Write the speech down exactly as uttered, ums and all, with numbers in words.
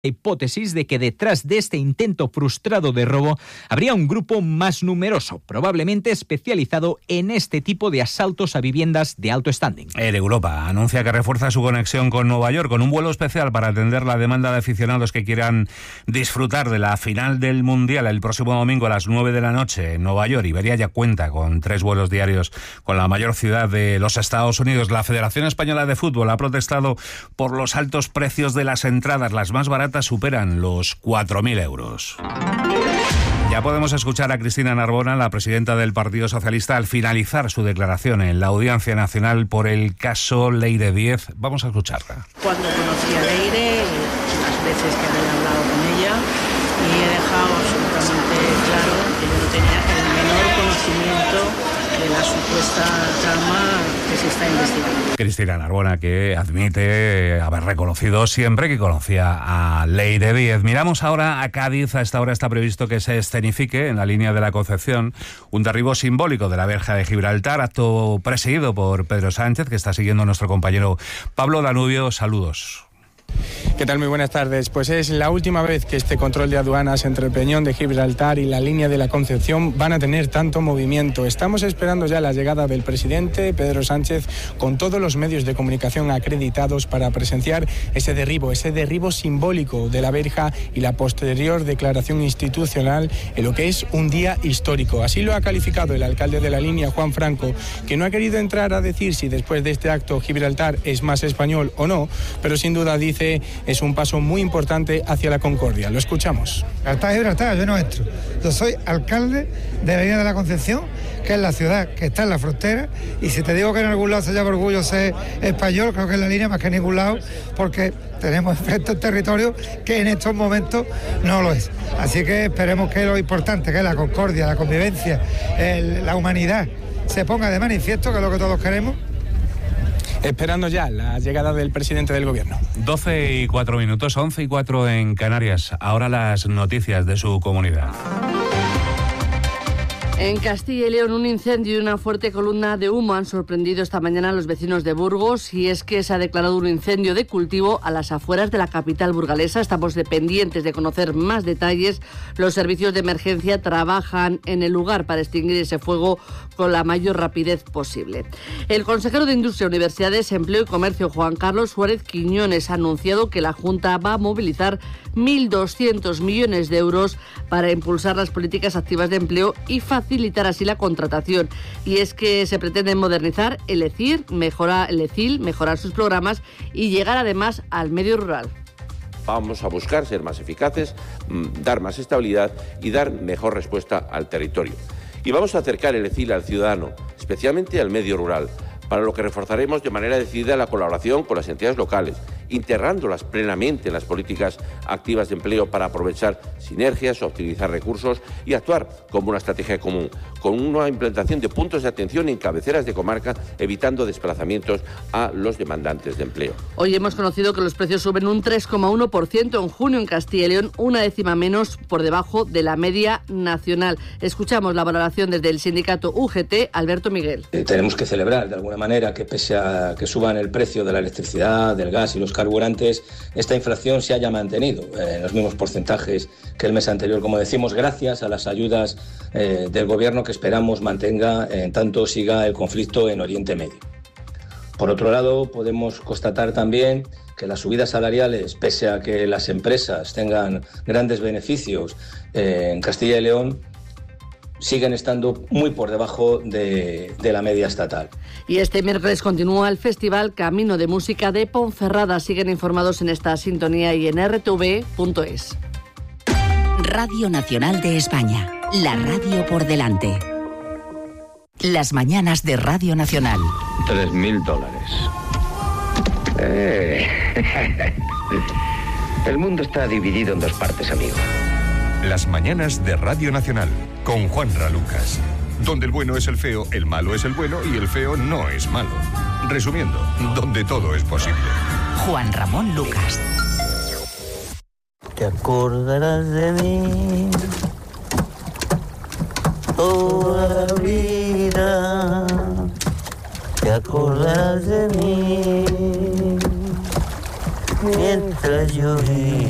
hipótesis de que detrás de este intento frustrado de robo habría un grupo más numeroso, probablemente especializado en este tipo de asaltos a viviendas de alto standing. Air Europa anuncia que refuerza su conexión con Nueva York con un vuelo especial para atender la demanda de aficionados que quieran disfrutar de la final del Mundial el próximo domingo a las nueve de la noche en Nueva York. Iberia ya cuenta con tres vuelos diarios con la mayor ciudad de los Estados Unidos. La Federación Española de Fútbol ha protestado por los altos precios de las entradas, las más baratas superan los cuatro mil euros. Ya podemos escuchar a Cristina Narbona, la presidenta del Partido Socialista, al finalizar su declaración en la Audiencia Nacional por el caso Leire Díez. Vamos a escucharla. Cuando conocí a Leire, las veces que había hablado con ella, y he dejado absolutamente claro que yo no tenía el menor conocimiento de la supuesta trama que se está investigando. Cristina Narbona, que admite haber reconocido siempre que conocía a Leire Díez. Miramos ahora a Cádiz. A esta hora está previsto que se escenifique en la línea de la Concepción un derribo simbólico de la verja de Gibraltar, acto presidido por Pedro Sánchez, que está siguiendo nuestro compañero Pablo Danubio. Saludos. ¿Qué tal? Muy buenas tardes. Pues es la última vez que este control de aduanas entre el Peñón de Gibraltar y la línea de la Concepción van a tener tanto movimiento. Estamos esperando ya la llegada del presidente Pedro Sánchez con todos los medios de comunicación acreditados para presenciar ese derribo, ese derribo simbólico de la verja y la posterior declaración institucional en lo que es un día histórico. Así lo ha calificado el alcalde de la línea, Juan Franco, que no ha querido entrar a decir si después de este acto Gibraltar es más español o no, pero sin duda dice es un paso muy importante hacia la concordia. Lo escuchamos. Gibraltar, Gibraltar, yo no entro. Yo soy alcalde de la línea de la Concepción, que es la ciudad que está en la frontera, y si te digo que en algún lado se llama orgullo ser español, creo que es la línea más que en ningún lado, porque tenemos enfrente un territorio que en estos momentos no lo es. Así que esperemos que lo importante, que es la concordia, la convivencia, el, la humanidad, se ponga de manifiesto, que es lo que todos queremos. Esperando ya la llegada del presidente del gobierno. doce y cuatro minutos, once y cuatro en Canarias. Ahora las noticias de su comunidad. En Castilla y León, un incendio y una fuerte columna de humo han sorprendido esta mañana a los vecinos de Burgos, y es que se ha declarado un incendio de cultivo a las afueras de la capital burgalesa. Estamos dependientes de conocer más detalles. Los servicios de emergencia trabajan en el lugar para extinguir ese fuego con la mayor rapidez posible. El consejero de Industria, Universidades, Empleo y Comercio, Juan Carlos Suárez Quiñones, ha anunciado que la Junta va a movilizar mil doscientos millones de euros para impulsar las políticas activas de empleo y facilitar así la contratación. Y es que se pretende modernizar el ECIR, mejorar el ECIL, mejorar sus programas y llegar además al medio rural. Vamos a buscar ser más eficaces, dar más estabilidad y dar mejor respuesta al territorio. Y vamos a acercar el ECIL al ciudadano, especialmente al medio rural, para lo que reforzaremos de manera decidida la colaboración con las entidades locales, integrándolas plenamente en las políticas activas de empleo para aprovechar sinergias, optimizar recursos y actuar como una estrategia común, con una implantación de puntos de atención en cabeceras de comarca, evitando desplazamientos a los demandantes de empleo. Hoy hemos conocido que los precios suben un tres coma uno por ciento en junio en Castilla y León, una décima menos por debajo de la media nacional. Escuchamos la valoración desde el sindicato U G T, Alberto Miguel. Eh, tenemos que celebrar de alguna manera que pese a que suban el precio de la electricidad, del gas y los carburantes, esta inflación se haya mantenido eh, en los mismos porcentajes que el mes anterior, como decimos, gracias a las ayudas eh, del gobierno que esperamos mantenga en tanto siga el conflicto en Oriente Medio. Por otro lado, podemos constatar también que las subidas salariales, pese a que las empresas tengan grandes beneficios eh, en Castilla y León, siguen estando muy por debajo de, de la media estatal. Y este miércoles continúa el Festival Camino de Música de Ponferrada. Siguen informados en esta sintonía y en r t v punto es. Radio Nacional de España, la radio por delante. Las mañanas de Radio Nacional. Tres mil dólares. Eh. El mundo está dividido en dos partes, amigo. Las mañanas de Radio Nacional, con Juanra Lucas. Donde el bueno es el feo, el malo es el bueno y el feo no es malo. Resumiendo, donde todo es posible. Juan Ramón Lucas. Te acordarás de mí toda la vida. Te acordarás de mí mientras yo vivo.